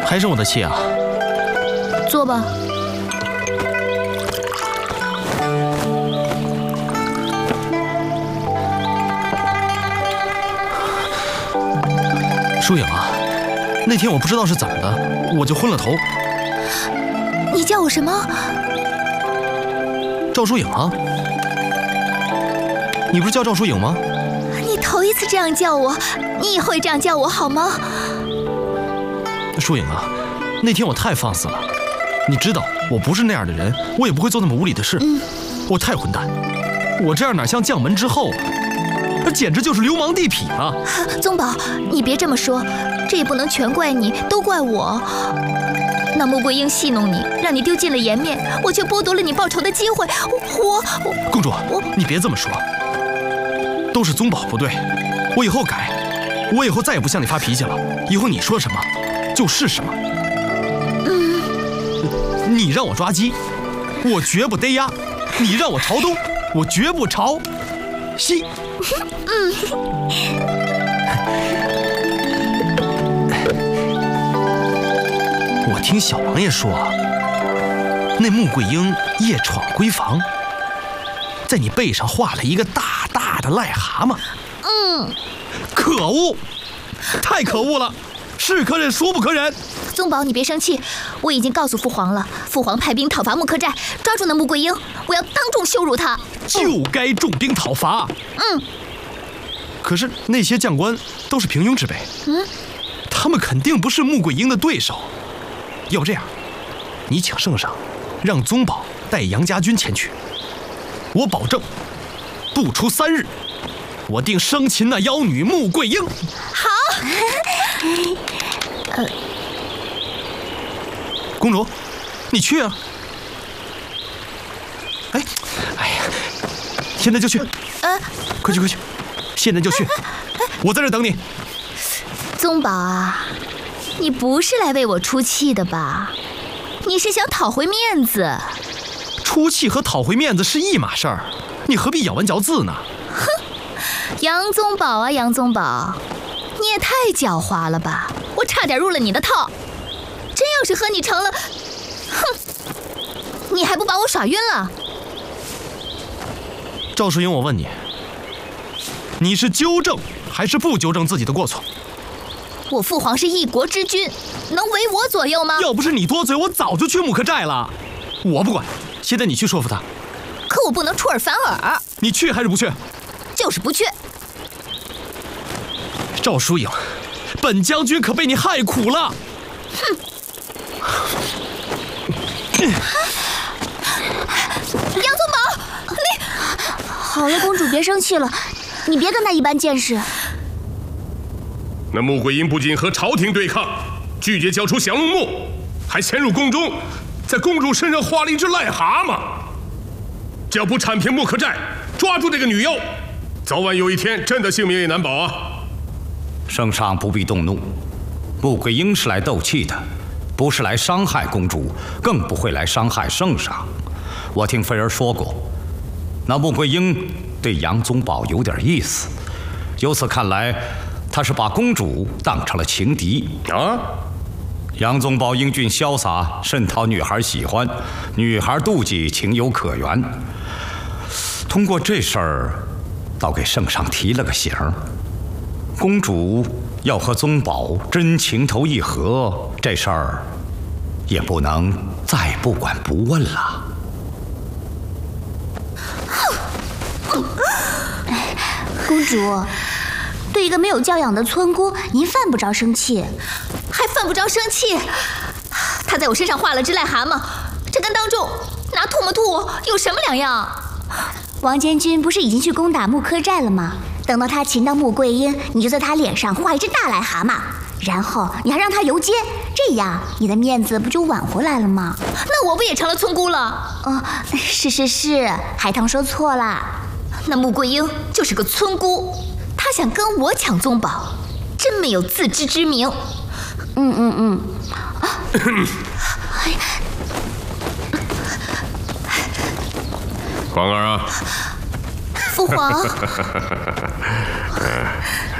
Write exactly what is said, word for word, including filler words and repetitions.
还生我的气啊？ 坐吧。 疏影啊，那天我不知道是怎么的，我就昏了头。 你叫我什么？ 赵疏影啊。你不是叫赵疏影吗？ 你头一次这样叫我，你以后也这样叫我好吗？ 疏影啊，那天我太放肆了，你知道我不是那样的人，我也不会做那么无理的事。 嗯， 我太混蛋，我这样哪像将门之后，那简直就是流氓地痞啊！ 宗宝，你别这么说，这也不能全怪你，都怪我。那穆桂英戏弄你，让你丢尽了颜面，我却剥夺了你报仇的机会。我我公主， 我你别这么说，都是宗宝不对，我以后改，我以后再也不向你发脾气了，以后你说什么就是什么。 嗯， 你让我抓鸡，我绝不逮鸭；你让我朝东，我绝不朝西。 嗯。 我听小王爷说，那穆桂英夜闯闺房，在你背上画了一个大大的癞蛤蟆。 嗯， 可恶，太可恶了，是可忍孰不可忍。 宗宝，你别生气，我已经告诉父皇了，父皇派兵讨伐木柯寨，抓住那穆桂英，我要当众羞辱她。 就该重兵讨伐。 嗯。 可是那些将官都是平庸之辈， 嗯， 他们肯定不是穆桂英的对手。要不这样，你请圣上让宗保带杨家军前去，我保证不出三日，我定生擒那妖女穆桂英。 好。呃， 公主，你去啊！哎，哎呀，现在就去！ 呃， 快去快去，现在就去！我在这等你。 宗保啊，你不是来为我出气的吧？你是想讨回面子。 出气和讨回面子是一码事儿，你何必咬文嚼字呢？ 哼，杨宗保啊，杨宗保，你也太狡猾了吧！我差点入了你的套。真要是和你成了，哼，你还不把我耍晕了？ 赵淑英，我问你，你是纠正还是不纠正自己的过错？ 我父皇是一国之君，能为我左右吗？ 要不是你多嘴，我早就去木柯寨了。我不管，现在你去说服他。 可我不能出尔反尔。 你去还是不去？ 就是不去。 赵淑英，本将军可被你害苦了。 哼！杨宗保，你好了，公主别生气了，你别跟他一般见识。 那穆桂英不仅和朝廷对抗，拒绝交出降龙木，还潜入宫中，在公主身上画了一只癞蛤蟆。只要不铲平木柯寨，抓住这个女妖，早晚有一天朕的性命也难保啊！ 圣上不必动怒，穆桂英是来斗气的，不是来伤害公主，更不会来伤害圣上。我听妃儿说过，那穆桂英对杨宗保有点意思，由此看来，他是把公主当成了情敌啊。 杨宗保英俊潇洒，甚讨女孩喜欢，女孩妒忌，情有可原。通过这事儿，倒给圣上提了个醒儿。公主要和宗保真情投意合，这事儿也不能再不管不问了。 公主，对一个没有教养的村姑，您犯不着生气。 还犯不着生气？他在我身上画了只癞蛤蟆，这跟当众拿唾沫吐我有什么两样？ 王监军不是已经去攻打木柯寨了吗？等到他擒到穆桂英，你就在他脸上画一只大癞蛤蟆，然后你还让他游街，这样你的面子不就挽回来了吗？ 那我不也成了村姑了？ 哦，是是是，海棠说错了。 那穆桂英就是个村姑，她想跟我抢宗保，真没有自知之明。 嗯嗯嗯。啊皇儿啊， 父皇。